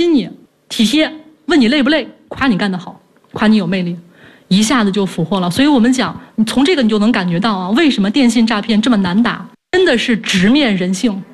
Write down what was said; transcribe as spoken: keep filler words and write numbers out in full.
心你、体贴，问你累不累，夸你干得好，夸你有魅力，一下子就俘获了。所以我们讲，你从这个你就能感觉到啊，为什么电信诈骗这么难打，真的是直面人性。